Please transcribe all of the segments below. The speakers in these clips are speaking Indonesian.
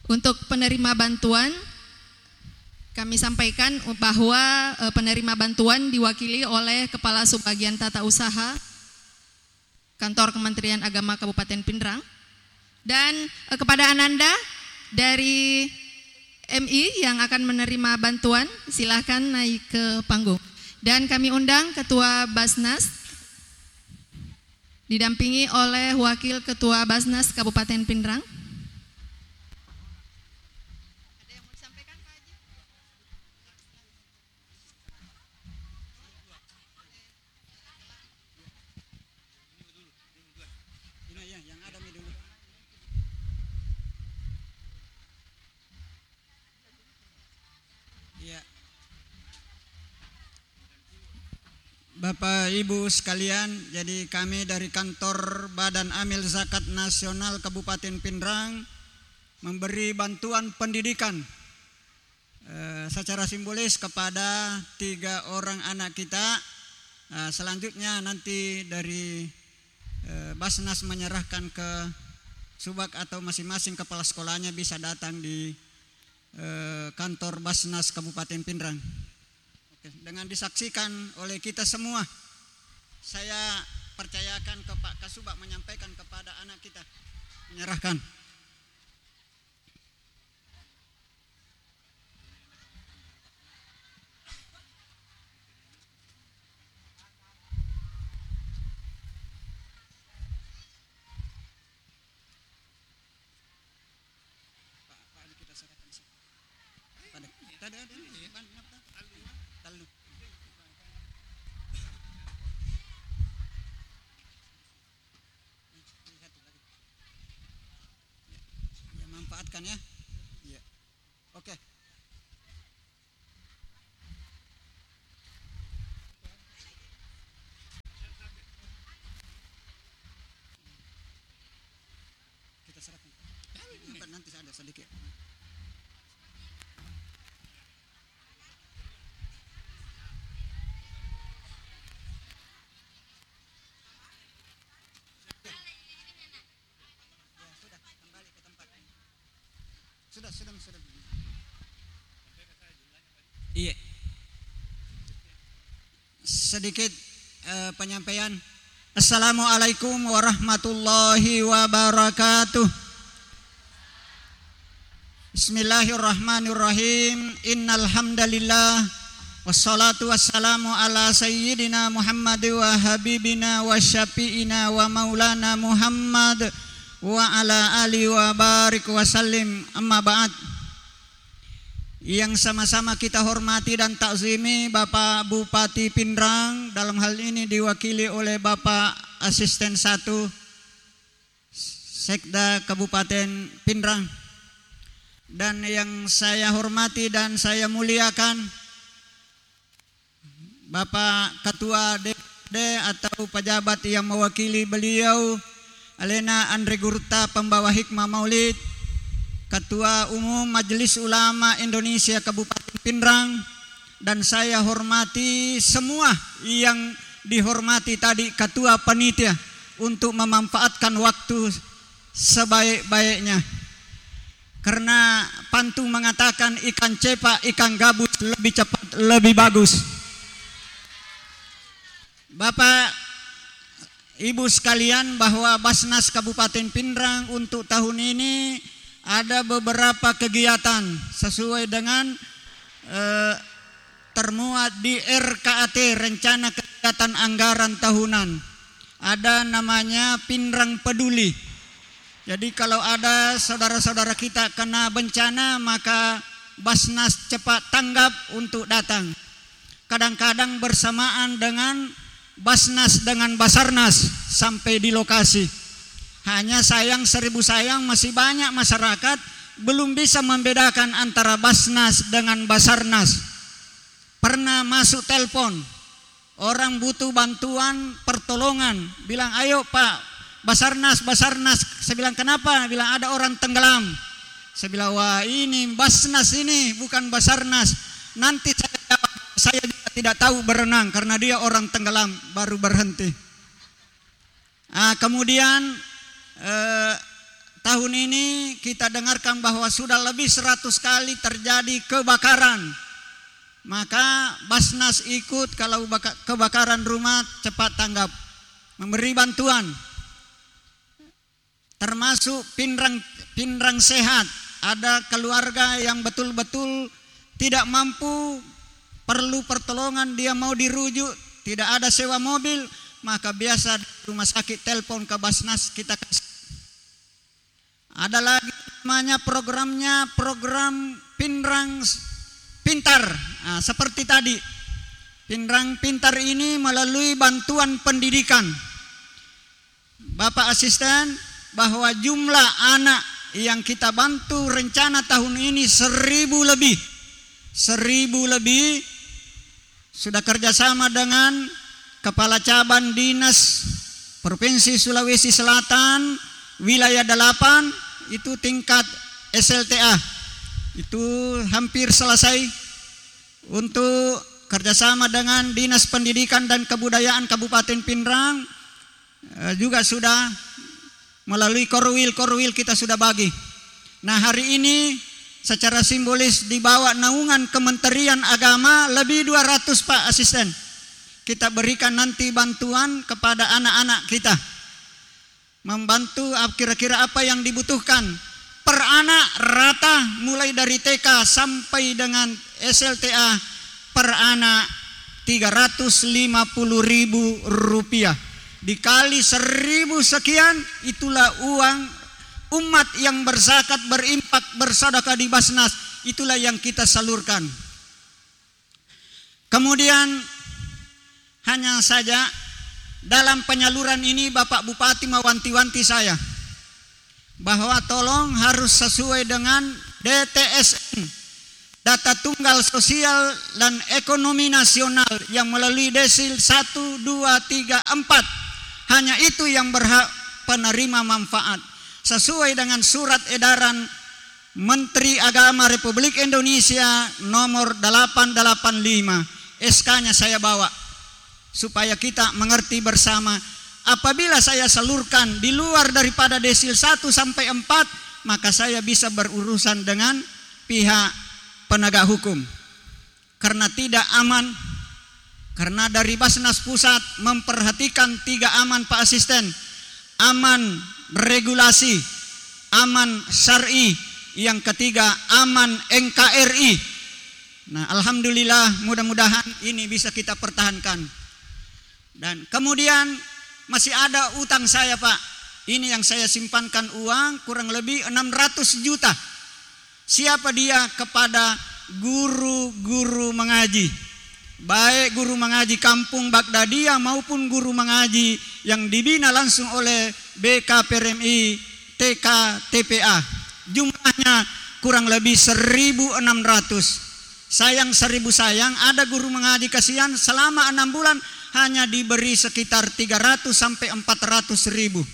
Untuk penerima bantuan, kami sampaikan bahwa penerima bantuan diwakili oleh Kepala Subbagian Tata Usaha Kantor Kementerian Agama Kabupaten Pindrang, dan kepada Ananda dari MI yang akan menerima bantuan, silahkan naik ke panggung. Dan kami undang Ketua Basnas didampingi oleh Wakil Ketua Basnas Kabupaten Pindrang. Bapak Ibu sekalian, jadi kami dari kantor Badan Amil Zakat Nasional Kabupaten Pindrang memberi bantuan pendidikan secara simbolis kepada 3 orang anak kita. Selanjutnya nanti dari Basnas menyerahkan ke Subak atau masing-masing kepala sekolahnya bisa datang di kantor Basnas Kabupaten Pindrang. Dengan disaksikan oleh kita semua, saya percayakan ke Pak Kasubag menyampaikan kepada anak kita, menyerahkan. Manfaatkan ya. Ya. Oke. Kita serahkan. Nanti ada sedikit. Sudah. Iya. Sedikit penyampaian. Assalamualaikum warahmatullahi wabarakatuh. Bismillahirrahmanirrahim. Innal hamdalillah wassalatu wassalamu ala sayyidina Muhammad wa habibina wa syafi'ina wa maulana Muhammad wa ala ali wa barik wa sallim. Amma ba'd. Yang sama-sama kita hormati dan takzimi Bapak Bupati Pindrang, dalam hal ini diwakili oleh Bapak Asisten 1 Sekda Kabupaten Pindrang, dan yang saya hormati dan saya muliakan Bapak Ketua DPD atau pejabat yang mewakili beliau, Alena Andre Gurta, pembawa hikmah maulid, Ketua Umum Majelis Ulama Indonesia Kabupaten Pindrang, dan saya hormati semua yang dihormati tadi Ketua Panitia untuk memanfaatkan waktu sebaik-baiknya. Karena pantun mengatakan ikan cepak, ikan gabus lebih cepat, lebih bagus. Bapak Ibu sekalian, bahwa Basnas Kabupaten Pindrang untuk tahun ini ada beberapa kegiatan sesuai dengan termuat di RKAT, Rencana Kegiatan Anggaran Tahunan. Ada namanya Pindrang Peduli. Jadi kalau ada saudara-saudara kita kena bencana, maka Basnas cepat tanggap untuk datang. Kadang-kadang bersamaan dengan Basnas dengan Basarnas sampai di lokasi. Hanya sayang, seribu sayang, masih banyak masyarakat belum bisa membedakan antara Basnas dengan Basarnas. Pernah masuk telepon, orang butuh bantuan pertolongan, bilang ayo Pak, Basarnas. Saya bilang kenapa? Bilang ada orang tenggelam. Saya bilang wah ini Basnas ini bukan Basarnas. Nanti saya juga tidak tahu berenang karena dia orang tenggelam, baru berhenti. Kemudian tahun ini kita dengarkan bahwa sudah lebih 100 kali terjadi kebakaran. Maka Basnas ikut, kalau kebakaran rumah cepat tanggap, memberi bantuan. Termasuk pinrang sehat. Ada keluarga yang betul-betul tidak mampu, perlu pertolongan, dia mau dirujuk, tidak ada sewa mobil, maka biasa rumah sakit telepon ke Basnas, kita kasih. Ada lagi namanya programnya, program Pinrang Pintar. Nah, seperti tadi, Pinrang Pintar ini melalui bantuan pendidikan. Bapak asisten, bahwa jumlah anak yang kita bantu rencana tahun ini 1.000 lebih. 1.000 lebih, sudah kerjasama dengan Kepala Cabang Dinas Provinsi Sulawesi Selatan, wilayah 8, itu tingkat SLTA. Itu hampir selesai. Untuk kerjasama dengan Dinas Pendidikan dan Kebudayaan Kabupaten Pinrang juga sudah melalui korwil kita sudah bagi. Nah, hari ini secara simbolis di bawah naungan Kementerian Agama lebih 200 Pak Asisten. Kita berikan nanti bantuan kepada anak-anak kita. Membantu kira-kira apa yang dibutuhkan. Per anak rata mulai dari TK sampai dengan SLTA, per anak 350.000 rupiah. Dikali 1.000 sekian, itulah uang umat yang berzakat, berimpak, bersedekah di Basnas. Itulah yang kita salurkan. Kemudian hanya saja dalam penyaluran ini Bapak Bupati mewanti-wanti saya bahwa tolong harus sesuai dengan DTSN, data tunggal sosial dan ekonomi nasional, yang melalui desil 1, 2, 3, 4. Hanya itu yang berhak penerima manfaat sesuai dengan surat edaran Menteri Agama Republik Indonesia nomor 885. SK-nya saya bawa supaya kita mengerti bersama. Apabila saya salurkan di luar daripada desil 1 sampai 4, maka saya bisa berurusan dengan pihak penegak hukum. Karena tidak aman, karena dari Basnas Pusat memperhatikan 3 aman Pak Asisten. Aman regulasi, aman syar'i, yang ketiga aman NKRI. Nah, alhamdulillah, mudah-mudahan ini bisa kita pertahankan. Dan kemudian masih ada utang saya Pak. Ini yang saya simpankan uang kurang lebih 600 juta. Siapa dia? Kepada guru-guru mengaji. Baik guru mengaji kampung Baghdadiyah maupun guru mengaji yang dibina langsung oleh BKPRMI TK TPA. Jumlahnya kurang lebih 1.600. Sayang 1.000 sayang, ada guru mengaji kasihan selama 6 bulan hanya diberi sekitar 300 sampai 400 ribu.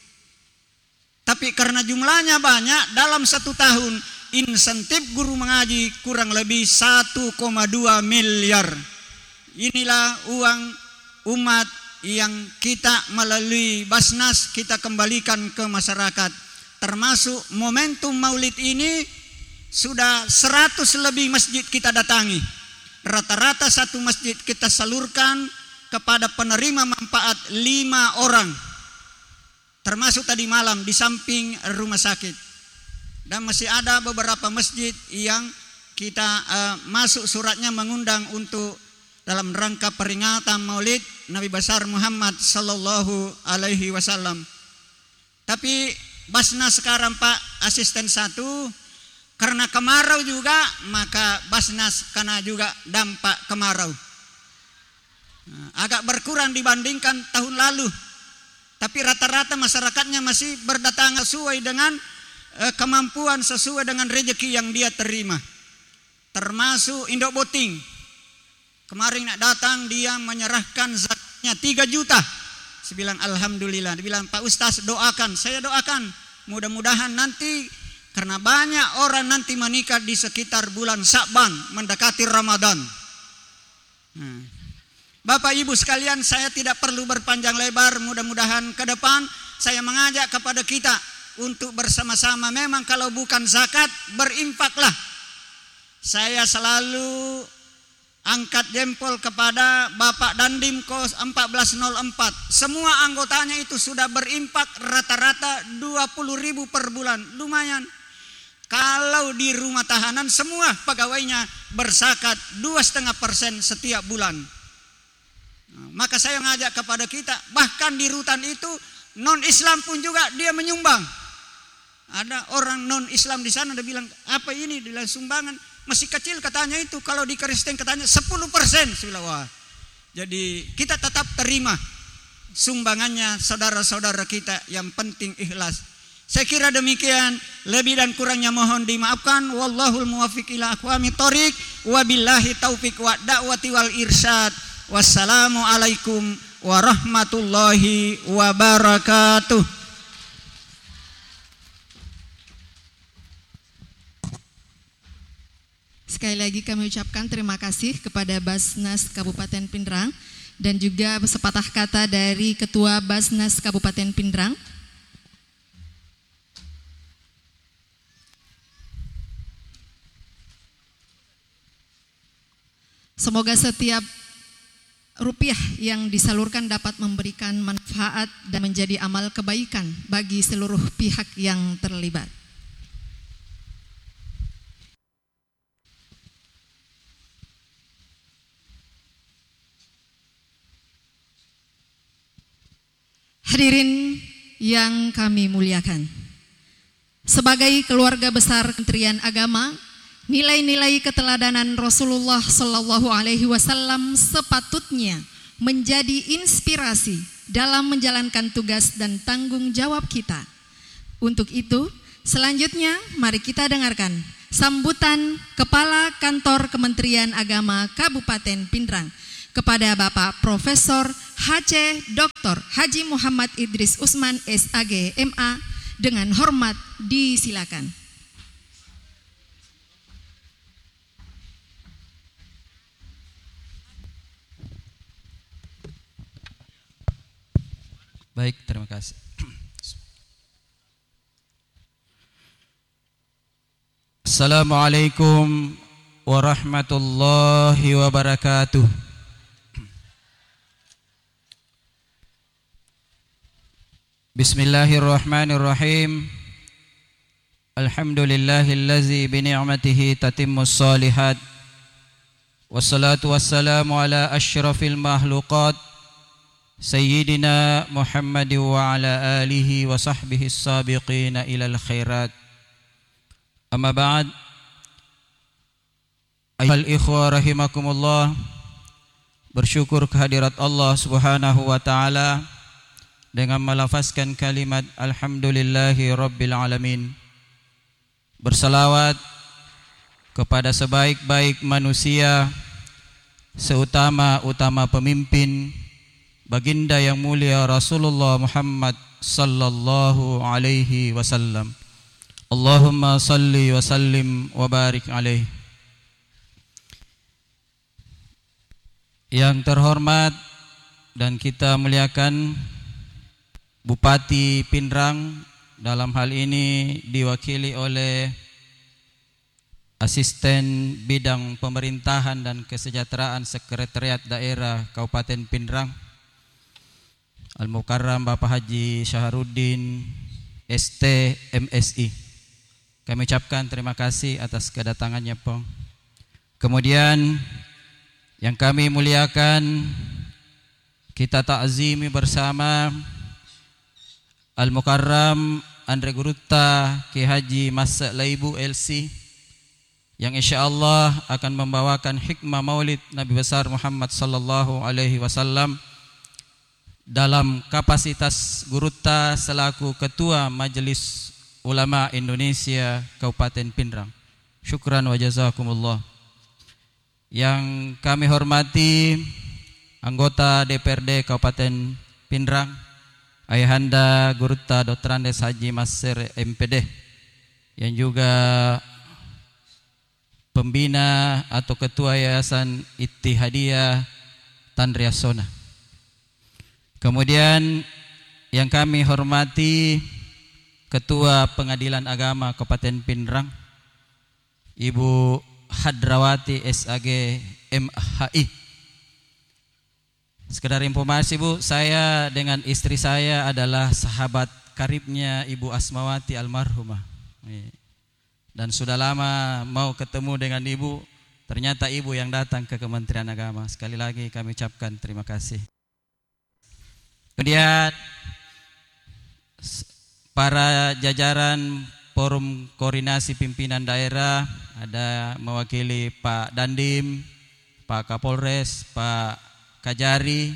Tapi karena jumlahnya banyak, dalam 1 tahun insentif guru mengaji kurang lebih 1,2 miliar. Inilah uang umat yang kita melalui Basnas kita kembalikan ke masyarakat. Termasuk momentum Maulid ini sudah 100 lebih masjid kita datangi. Rata-rata satu masjid kita salurkan kepada penerima manfaat 5 orang. Termasuk tadi malam di samping rumah sakit. Dan masih ada beberapa masjid yang kita masuk suratnya mengundang untuk dalam rangka peringatan Maulid Nabi besar Muhammad sallallahu alaihi wasallam. Tapi Basnas sekarang Pak Asisten 1, karena kemarau juga, maka Basnas kena juga dampak kemarau. Agak berkurang dibandingkan tahun lalu. Tapi rata-rata masyarakatnya masih berdatangan sesuai dengan kemampuan, sesuai dengan rezeki yang dia terima. Termasuk Indok Boting. Kemarin nak datang dia menyerahkan zakatnya 3 juta. Saya bilang alhamdulillah. Dia bilang Pak Ustaz doakan. Saya doakan. Mudah-mudahan nanti, karena banyak orang nanti menikah di sekitar bulan Sya'ban mendekati Ramadan. Bapak Ibu sekalian, saya tidak perlu berpanjang lebar. Mudah-mudahan ke depan saya mengajak kepada kita untuk bersama-sama. Memang kalau bukan zakat, berinfaklah. Saya selalu angkat jempol kepada Bapak Dandim Kos 1404. Semua anggotanya itu sudah berinfak rata-rata 20.000 per bulan. Lumayan. Kalau di rumah tahanan semua pegawainya berzakat 2,5% setiap bulan. Nah, maka saya ngajak kepada kita, bahkan di rutan itu non-Islam pun juga dia menyumbang. Ada orang non-Islam di sana, dia bilang, apa ini? Dia bilang sumbangan masih kecil katanya itu, kalau di Kristen katanya 10%. Wah. Jadi kita tetap terima sumbangannya saudara-saudara kita, yang penting ikhlas. Saya kira demikian, lebih dan kurangnya mohon dimaafkan. Wallahul muwaffiq ila aqwamit thoriq, wabillahi taufiq wa da'wati wal irsyad. Wassalamu alaikum warahmatullahi wabarakatuh. Sekali lagi kami ucapkan terima kasih kepada Basnas Kabupaten Pindrang dan juga sepatah kata dari Ketua Basnas Kabupaten Pindrang. Semoga setiap rupiah yang disalurkan dapat memberikan manfaat dan menjadi amal kebaikan bagi seluruh pihak yang terlibat. Hadirin yang kami muliakan, sebagai keluarga besar Kementerian Agama, nilai-nilai keteladanan Rasulullah Shallallahu Alaihi Wasallam sepatutnya menjadi inspirasi dalam menjalankan tugas dan tanggung jawab kita. Untuk itu, selanjutnya mari kita dengarkan sambutan Kepala Kantor Kementerian Agama Kabupaten Pindrang kepada Bapak Profesor HC Dr. Haji Muhammad Idris Usman SAG MA. Dengan hormat disilakan. Baik, terima kasih. Assalamualaikum warahmatullahi wabarakatuh. Bismillahirrahmanirrahim. Alhamdulillahillazi bini'matihi tatimmus shalihat. Wassalatu wassalamu ala asyrafil mahluqat Sayyidina Muhammad wa ala alihi wa sahbihi as-sabiqina ilal khairat. Amma ba'd. Ayyuhal ikhwa rahimakumullah, bersyukur kehadirat Allah Subhanahu wa taala dengan melafazkan kalimat alhamdulillahi rabbil alamin. Bersalawat kepada sebaik-baik manusia, seutama-utama pemimpin, baginda yang mulia Rasulullah Muhammad sallallahu alaihi wasallam. Allahumma salli wa sallim wa barik alaihi. Yang terhormat dan kita muliakan Bupati Pindrang, dalam hal ini diwakili oleh Asisten Bidang Pemerintahan dan Kesejahteraan Sekretariat Daerah Kabupaten Pindrang, Al-Mukarram Bapak Haji Syaharuddin ST MSI. Kami ucapkan terima kasih atas kedatangannya, Pong. Kemudian yang kami muliakan, kita takzimi bersama Al-Mukarram Andre Gurutta Ki Haji Mas Laibu LC, yang insyaallah akan membawakan hikmah maulid Nabi besar Muhammad sallallahu alaihi wasallam dalam kapasitas Gurutta selaku Ketua Majelis Ulama Indonesia Kabupaten Pindrang. Syukran wa jazakumullah. Yang kami hormati anggota DPRD Kabupaten Pindrang, Ayahanda Gurutta Dr. Andes Haji Masir MPD, yang juga pembina atau ketua Yayasan Ittihadiyah Tanriasona. Kemudian yang kami hormati Ketua Pengadilan Agama Kabupaten Pinrang, Ibu Hadrawati SAG MHI. Sekedar informasi Bu, saya dengan istri saya adalah sahabat karibnya Ibu Asmawati almarhumah. Dan sudah lama mau ketemu dengan Ibu, ternyata Ibu yang datang ke Kementerian Agama. Sekali lagi kami ucapkan terima kasih. Kemudian para jajaran Forum Koordinasi Pimpinan Daerah, ada mewakili Pak Dandim, Pak Kapolres, Pak Kajari,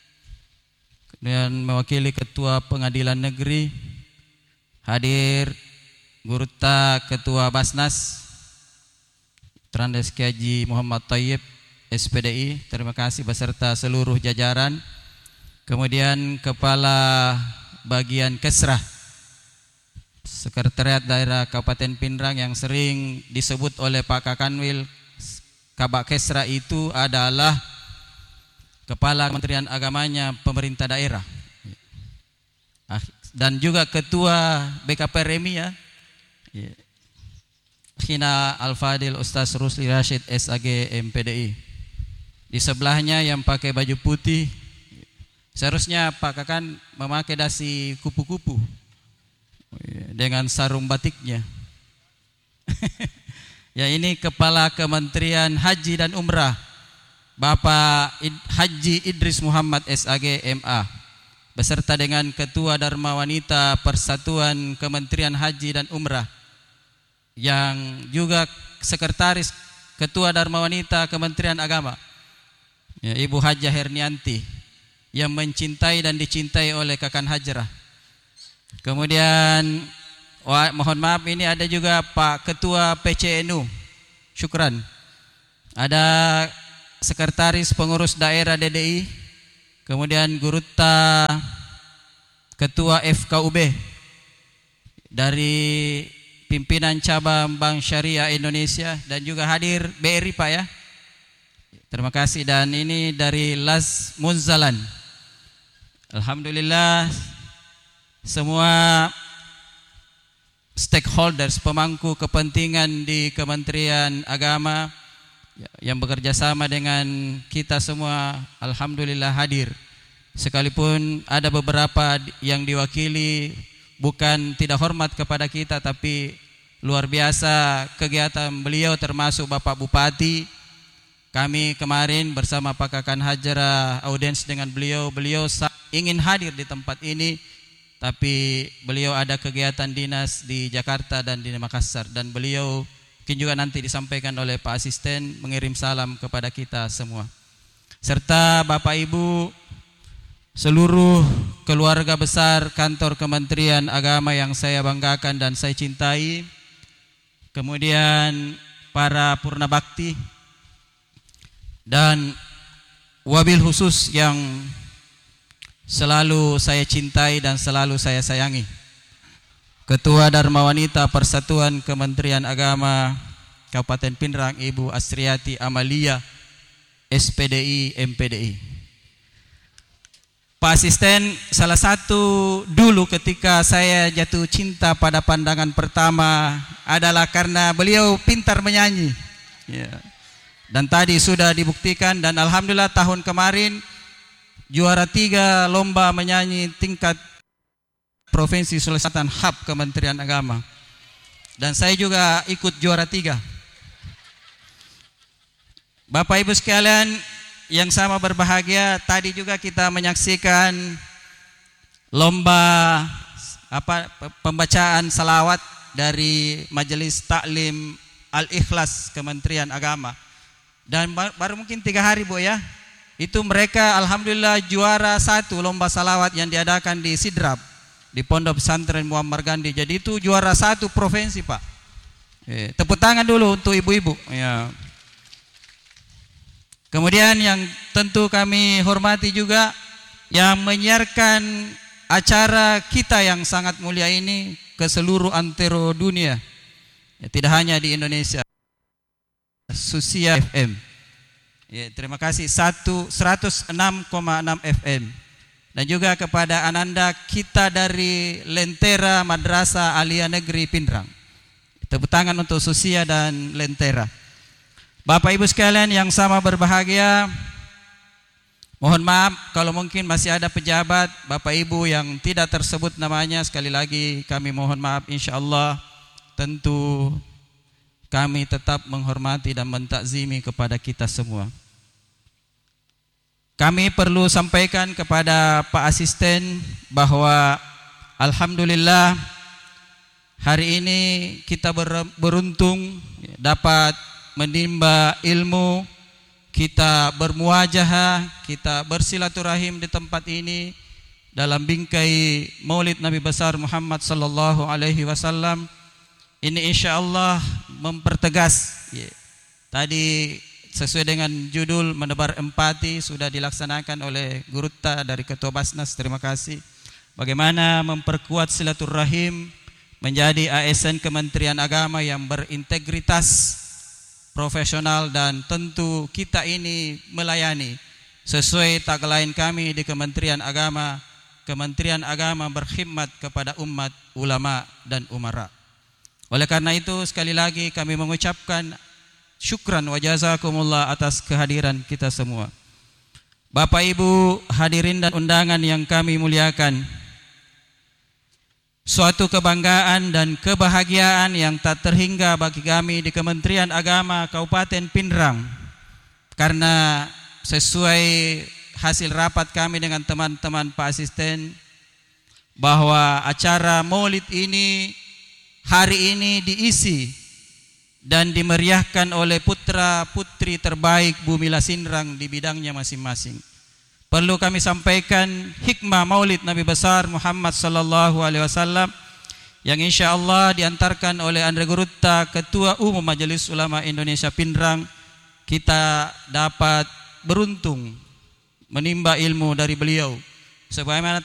dan mewakili Ketua Pengadilan Negeri, hadir Gurta Ketua Basnas, Trandes Haji Muhammad Tayyib SPDI, terima kasih beserta seluruh jajaran. Kemudian Kepala Bagian Kesrah Sekretariat Daerah Kabupaten Pinrang yang sering disebut oleh Pak Kakanwil Kabak Kesra itu adalah Kepala Kementerian Agamanya pemerintah daerah. Dan juga Ketua BKP Remia Khina Al-Fadil Ustaz Rusli Rashid SAG MPDI. Di sebelahnya yang pakai baju putih, seharusnya Pak Kakan memakai dasi kupu-kupu dengan sarung batiknya. Ya, ini Kepala Kementerian Haji dan Umrah Bapak Haji Idris Muhammad SAG MA, beserta dengan Ketua Dharma Wanita Persatuan Kementerian Haji dan Umrah, yang juga Sekretaris Ketua Dharma Wanita Kementerian Agama, ya, Ibu Hajah Hernianti, yang mencintai dan dicintai oleh Kakan Hajrah. Kemudian mohon maaf, ini ada juga Pak Ketua PCNU Syukran, ada Sekretaris Pengurus Daerah DDI, kemudian Gurutta Ketua FKUB dari Pimpinan Cabang Bank Syariah Indonesia, dan juga hadir BRI Pak ya. Terima kasih. Dan ini dari Las Munzalan. Alhamdulillah, semua stakeholders, pemangku kepentingan di Kementerian Agama yang bekerja sama dengan kita semua, alhamdulillah hadir. Sekalipun ada beberapa yang diwakili bukan tidak hormat kepada kita, tapi luar biasa kegiatan beliau, termasuk Bapak Bupati. Kami kemarin bersama Pak Kakan Hajrah audiens dengan beliau ingin hadir di tempat ini, tapi beliau ada kegiatan dinas di Jakarta dan di Makassar, dan beliau mungkin juga nanti disampaikan oleh Pak Asisten mengirim salam kepada kita semua, serta Bapak Ibu seluruh keluarga besar kantor Kementerian Agama yang saya banggakan dan saya cintai. Kemudian para purna bakti, dan wabil khusus yang selalu saya cintai dan selalu saya sayangi, Ketua Dharma Wanita Persatuan Kementerian Agama Kabupaten Pinrang, Ibu Asriati Amalia SPDI MPDI. Pak Asisten, salah satu dulu ketika saya jatuh cinta pada pandangan pertama adalah karena beliau pintar menyanyi, ya. Dan tadi sudah dibuktikan, dan alhamdulillah tahun kemarin juara 3 lomba menyanyi tingkat Provinsi Sulawesi Selatan HAP Kementerian Agama, dan saya juga ikut juara 3. Bapak Ibu sekalian yang sama berbahagia, tadi juga kita menyaksikan lomba pembacaan salawat dari Majelis Taklim Al-Ikhlas Kementerian Agama, dan baru mungkin 3 hari Bu ya, itu mereka alhamdulillah juara 1 lomba salawat yang diadakan di Sidrap di Pondok Pesantren Muammar Gandhi. Jadi itu juara 1 provinsi Pak. Tepuk tangan dulu untuk ibu-ibu ya. Kemudian yang tentu kami hormati juga yang menyiarkan acara kita yang sangat mulia ini ke seluruh antero dunia, ya, tidak hanya di Indonesia, Susia FM. Ya, terima kasih 106,6 FM. dan juga kepada Ananda kita dari Lentera Madrasah Alia Negeri Pindrang. Tepuk tangan untuk Susia dan Lentera. Bapak Ibu sekalian yang sama berbahagia, mohon maaf kalau mungkin masih ada pejabat Bapak Ibu yang tidak tersebut namanya. Sekali lagi kami mohon maaf. InsyaAllah tentu kami tetap menghormati dan mentakzimi kepada kita semua. Kami perlu sampaikan kepada Pak Asisten bahwa alhamdulillah hari ini kita beruntung dapat menimba ilmu, kita bermuajahah, kita bersilaturahim di tempat ini dalam bingkai Maulid Nabi besar Muhammad sallallahu alaihi wasallam. Ini insyaallah mempertegas tadi sesuai dengan judul menebar empati sudah dilaksanakan oleh Gurutta dari Ketua Basnas. Terima kasih. Bagaimana memperkuat silaturahim menjadi ASN Kementerian Agama yang berintegritas, profesional, dan tentu kita ini melayani sesuai tagline kami di Kementerian Agama. Kementerian Agama berkhidmat kepada umat, ulama dan umara. Oleh karena itu sekali lagi kami mengucapkan syukran wa jazakumullah atas kehadiran kita semua. Bapak Ibu hadirin dan undangan yang kami muliakan, suatu kebanggaan dan kebahagiaan yang tak terhingga bagi kami di Kementerian Agama Kabupaten Pindrang, karena sesuai hasil rapat kami dengan teman-teman Pak Asisten bahwa acara Maulid ini hari ini diisi dan dimeriahkan oleh putra-putri terbaik Bumi Lasindrang di bidangnya masing-masing. Perlu kami sampaikan hikmah Maulid Nabi besar Muhammad sallallahu alaihi wasallam yang insyaallah diantarkan oleh Andre Gurutta, Ketua Umum Majelis Ulama Indonesia Pindrang. Kita dapat beruntung menimba ilmu dari beliau sebagaimana